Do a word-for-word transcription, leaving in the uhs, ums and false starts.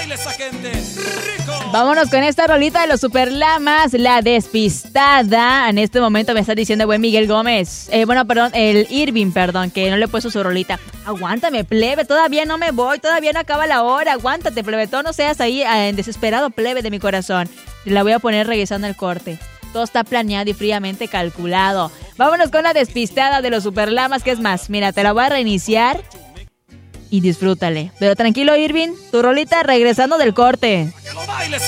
baile esa gente. ¡Rico! Vámonos con esta rolita de los Superlamas, La Despistada. En este momento me está diciendo buen Miguel Gómez. Eh, bueno, perdón, el Irving, perdón, que no le he puesto su rolita. Aguántame, plebe, todavía no me voy, todavía no acaba la hora. Aguántate, plebe, todo no seas ahí eh, desesperado, plebe de mi corazón. La voy a poner regresando el corte. Todo está planeado y fríamente calculado. Vámonos con La Despistada de los Superlamas, que es más, mira, te la voy a reiniciar y disfrútale. Pero tranquilo, Irving, tu rolita regresando del corte.